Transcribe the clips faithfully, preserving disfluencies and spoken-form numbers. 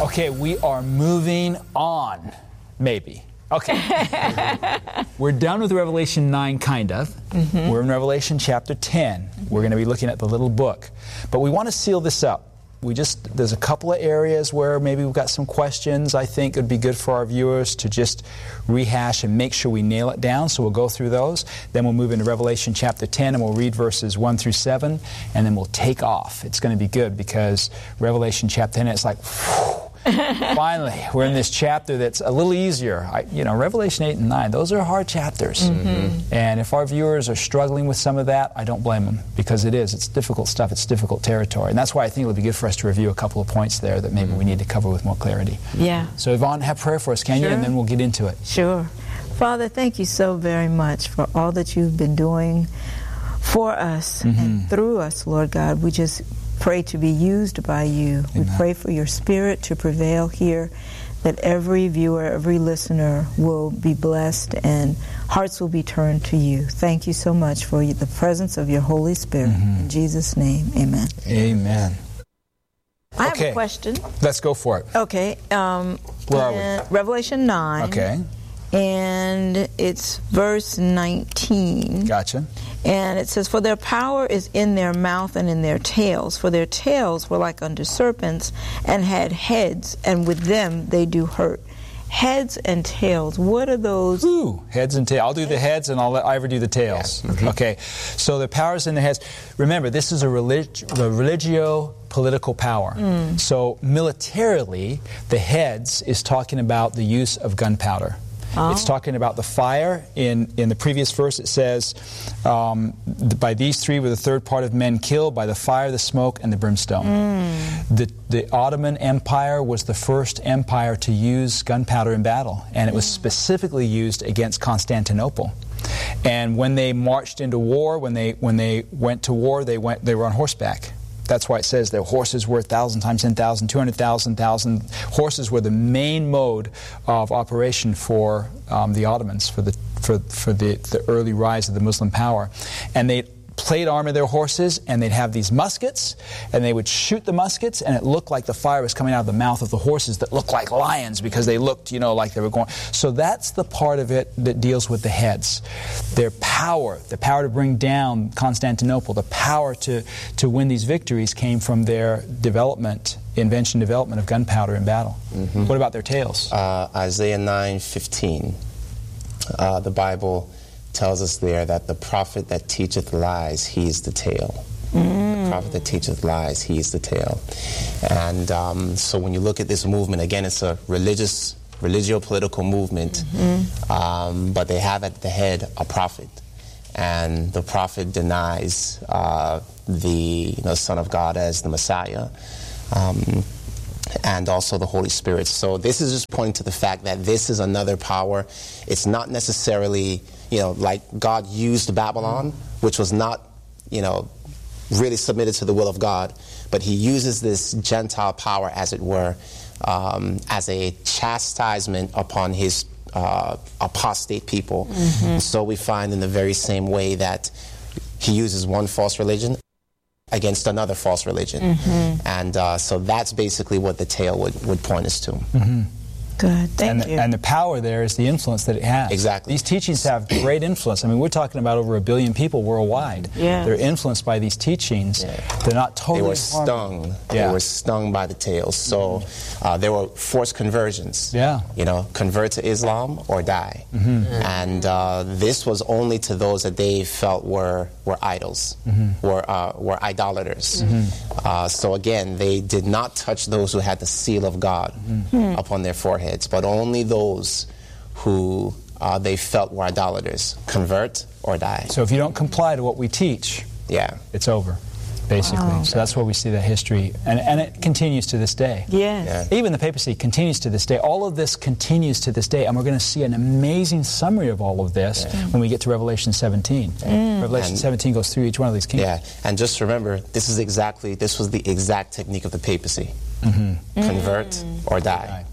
Okay, we are moving on. Maybe. Okay. We're done with Revelation nine, kind of. Mm-hmm. We're in Revelation chapter ten. We're going to be looking at the little book. But we want to seal this up. We just, there's a couple of areas where maybe we've got some questions. I think it would be good for our viewers to just rehash and make sure we nail it down. So we'll go through those. Then we'll move into Revelation chapter ten, and we'll read verses one through seven, and then we'll take off. It's going to be good because Revelation chapter ten, it's like, whew, finally, we're in this chapter that's a little easier. I, you know, Revelation eight and nine, those are hard chapters. Mm-hmm. And if our viewers are struggling with some of that, I don't blame them, because it is. It's difficult stuff. It's difficult territory. And that's why I think it would be good for us to review a couple of points there that maybe mm-hmm. we need to cover with more clarity. Yeah. So Yvonne, have prayer for us, can sure. you? And then we'll get into it. Sure. Father, thank you so very much for all that you've been doing for us mm-hmm. and through us, Lord God. We just pray to be used by you. Amen. We pray for your Spirit to prevail here, that every viewer, every listener will be blessed and hearts will be turned to you. Thank you so much for the presence of your Holy Spirit. Mm-hmm. In Jesus' name, amen. Amen. I okay. have a question. Let's go for it. Okay. Um, Where are we? Revelation nine. Okay. And it's verse nineteen. Gotcha. And it says, "For their power is in their mouth and in their tails. For their tails were like unto serpents, and had heads, and with them they do hurt." Heads and tails. What are those? Ooh, heads and tails. I'll do the heads, and I'll let Ivor do the tails. Yeah. Mm-hmm. Okay. So the powers in the heads. Remember, this is a relig- the religio-political power. Mm. So militarily, the heads is talking about the use of gunpowder. Oh. It's talking about the fire. In, in the previous verse it says, um, by these three were the third part of men killed, by the fire, the smoke, and the brimstone. Mm. The, the Ottoman Empire was the first empire to use gunpowder in battle, and it was specifically used against Constantinople. And when they marched into war, when they, when they went to war, they, went, they were on horseback. That's why it says their horses were one thousand times ten thousand, two hundred thousand, one thousand. Horses were the main mode of operation for um, the Ottomans, for the for for the, the early rise of the Muslim power. And they plate armor their horses, and they'd have these muskets, and they would shoot the muskets, and it looked like the fire was coming out of the mouth of the horses that looked like lions, because they looked, you know, like they were going. So that's the part of it that deals with the heads. Their power, the power to bring down Constantinople, the power to, to win these victories came from their development, invention, development of gunpowder in battle. Mm-hmm. What about their tails? Uh, Isaiah nine fifteen, uh, the Bible tells us there that the prophet that teacheth lies, he is the tail. Mm. The prophet that teacheth lies, he is the tail. And um, so when you look at this movement, again, it's a religious, religio-political movement, mm-hmm. um, but they have at the head a prophet. And the prophet denies uh, the you know, Son of God as the Messiah. Um, and also the Holy Spirit. So this is just pointing to the fact that this is another power. It's not necessarily, you know, like God used Babylon, which was not, you know, really submitted to the will of God, but he uses this Gentile power, as it were, um, as a chastisement upon his uh, apostate people. Mm-hmm. So we find in the very same way that he uses one false religion against another false religion. Mm-hmm. And uh, so that's basically what the tail would, would point us to. Mm-hmm. Good, thank and you. The, and the power there is the influence that it has. Exactly. These teachings have great influence. I mean, we're talking about over a billion people worldwide. Yes. They're influenced by these teachings. Yeah. They're not totally They were stung. Yeah. They were stung by the tails. So mm-hmm. uh, there were forced conversions. Yeah. You know, convert to Islam or die. Mm-hmm. Mm-hmm. And uh, this was only to those that they felt were were idols, mm-hmm. were uh, were idolaters. Mm-hmm. Uh, so again, they did not touch those who had the seal of God mm-hmm. upon their foreheads, but only those who uh, they felt were idolaters. Convert or die. So if you don't comply to what we teach, yeah, it's over, basically. Wow. So that's where we see that history, and, and it continues to this day. Yes. Yeah. Even the papacy continues to this day. All of this continues to this day, and we're going to see an amazing summary of all of this yeah. when we get to Revelation seventeen. Mm. Revelation and, seventeen goes through each one of these kingdoms. Yeah, and just remember, this is exactly, this was the exact technique of the papacy. Mm-hmm. Convert mm. or die.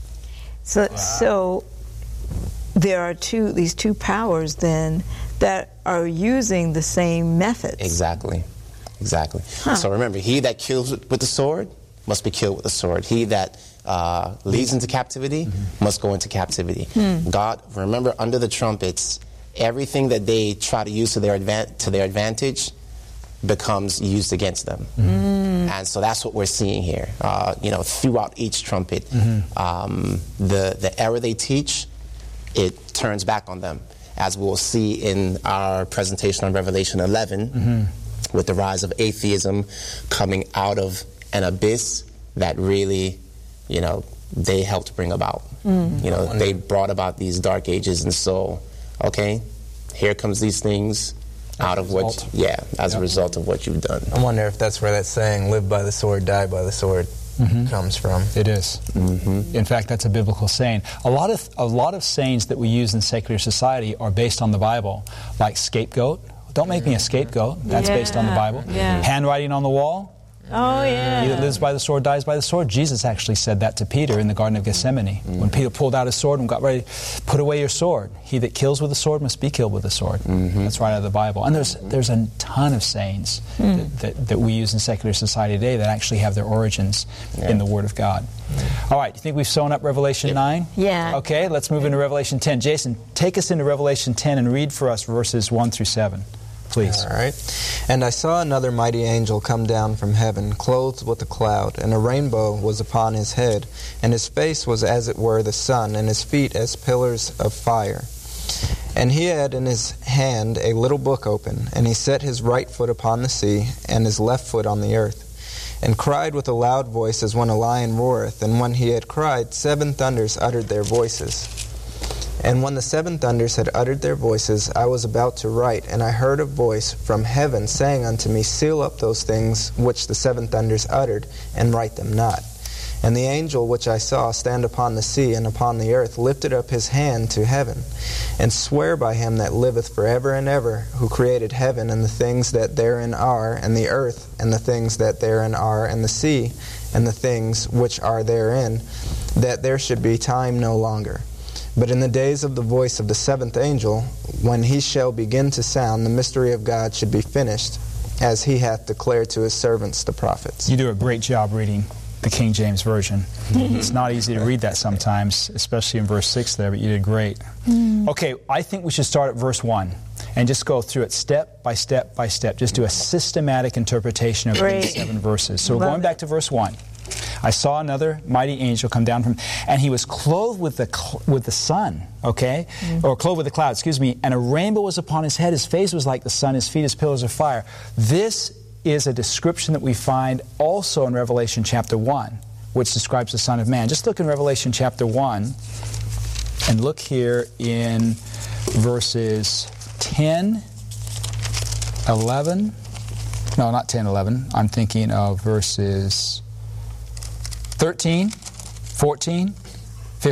So, wow. so there are two, these two powers then that are using the same methods. Exactly, exactly. Huh. So remember, he that kills with the sword must be killed with the sword. He that uh, leads into captivity mm-hmm. must go into captivity. Mm. God, remember, under the trumpets, everything that they try to use to their advan- to their advantage becomes used against them. Mm. And so that's what we're seeing here. Uh, you know, throughout each trumpet, mm-hmm. um, the, the error they teach, it turns back on them. As we'll see in our presentation on Revelation eleven, mm-hmm. with the rise of atheism coming out of an abyss that really, you know, they helped bring about. Mm. You know, they brought about these dark ages, and so, okay, here comes these things out of what, yeah, as yep. a result of what you've done. I wonder if that's where that saying, live by the sword, die by the sword, mm-hmm. comes from. It is. Mm-hmm. In fact, that's a biblical saying. A lot of a lot of sayings that we use in secular society are based on the Bible, like scapegoat. Don't make mm-hmm. me a scapegoat. That's yeah. based on the Bible. Yeah. Handwriting on the wall. Oh, yeah. He that lives by the sword dies by the sword. Jesus actually said that to Peter in the Garden of Gethsemane. Mm-hmm. When Peter pulled out his sword and got ready, put away your sword. He that kills with a sword must be killed with a sword. Mm-hmm. That's right out of the Bible. And there's there's a ton of sayings mm. that, that, that we use in secular society today that actually have their origins yeah. in the Word of God. Mm-hmm. All right, you think we've sewn up Revelation nine? Yeah. Okay, let's move into Revelation ten. Jason, take us into Revelation ten and read for us verses one through seven. Please. All right. And I saw another mighty angel come down from heaven, clothed with a cloud, and a rainbow was upon his head, and his face was as it were the sun, and his feet as pillars of fire. And he had in his hand a little book open, and he set his right foot upon the sea, and his left foot on the earth, and cried with a loud voice as when a lion roareth. And when he had cried, seven thunders uttered their voices. And when the seven thunders had uttered their voices, I was about to write, and I heard a voice from heaven saying unto me, seal up those things which the seven thunders uttered, and write them not. And the angel which I saw stand upon the sea and upon the earth lifted up his hand to heaven, and sware by him that liveth for ever and ever, who created heaven and the things that therein are, and the earth and the things that therein are, and the sea and the things which are therein, that there should be time no longer. But in the days of the voice of the seventh angel, when he shall begin to sound, the mystery of God should be finished, as he hath declared to his servants the prophets. You do a great job reading the King James Version. It's not easy to read that sometimes, especially in verse six there, but you did great. Mm. Okay, I think we should start at verse one and just go through it step by step by step. Just do a systematic interpretation of these seven verses. So we're going back to verse one. I saw another mighty angel come down from, and he was clothed with the cl- with the sun, okay, mm. or clothed with the cloud, excuse me, and a rainbow was upon his head. His face was like the sun, his feet as pillars of fire. This is a description that we find also in Revelation chapter one, which describes the Son of Man. Just look in Revelation chapter one, and look here in verses ten, eleven, no, not ten, eleven, I'm thinking of verses thirteen, fourteen,